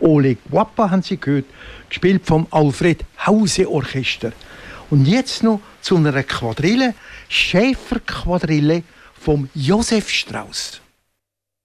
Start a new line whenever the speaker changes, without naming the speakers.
Oleg Wappa haben Sie gehört, gespielt vom Alfred Hause Orchester. Und jetzt noch zu einer Quadrille, Schäfer-Quadrille vom Josef Strauss.